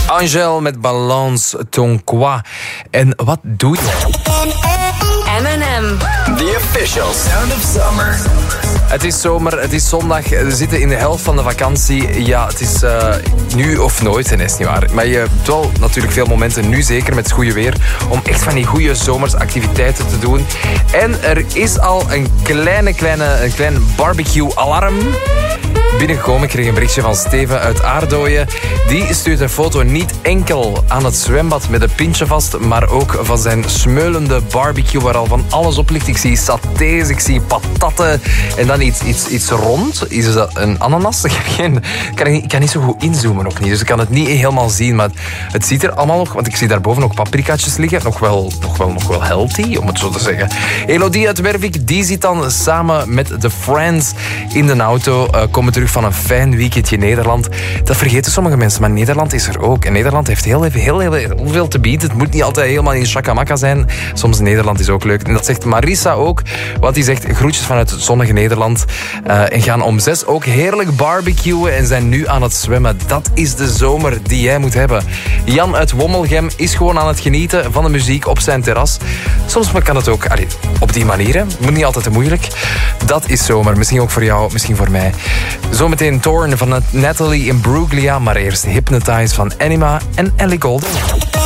Angèle met Balance ton quoi. En wat doe je? M&M. The official sound of summer. Het is zomer, het is zondag, we zitten in de helft van de vakantie. Ja, het is nu of nooit, en is niet waar. Maar je hebt wel natuurlijk veel momenten, nu zeker met het goede weer, om echt van die goede zomersactiviteiten te doen. En er is al een klein barbecue-alarm binnengekomen. Ik kreeg een berichtje van Steven uit Aardooien. Die stuurt een foto niet enkel aan het zwembad met een pintje vast, maar ook van zijn smeulende barbecue waar al van alles op ligt. Ik zie satés, ik zie patatten en dan iets rond. Is dat een ananas? Ik kan niet zo goed inzoomen ook niet, dus ik kan het niet helemaal zien, maar het ziet er allemaal nog, want ik zie daarboven ook paprikaatjes liggen. Nog wel healthy, om het zo te zeggen. Elodie uit Wervik, die zit dan samen met de Friends in de auto, komen terug van een fijn weekendje Nederland. Dat vergeten sommige mensen, maar Nederland is er ook. En Nederland heeft heel veel te bieden. Het moet niet altijd helemaal in shakamaka zijn. Soms Nederland is ook leuk. En dat zegt Marissa ook, want die zegt groetjes vanuit het zonnige Nederland. En gaan om 6 ook heerlijk barbecuen en zijn nu aan het zwemmen. Dat is de zomer die jij moet hebben. Jan uit Wommelgem is gewoon aan het genieten van de muziek op zijn terras. Soms kan het ook op die manier. Moet niet altijd te moeilijk. Dat is zomer. Misschien ook voor jou, misschien voor mij. Zometeen Torn van Natalie Imbruglia, maar eerst Hypnotize van Anima en Ellie Goulding.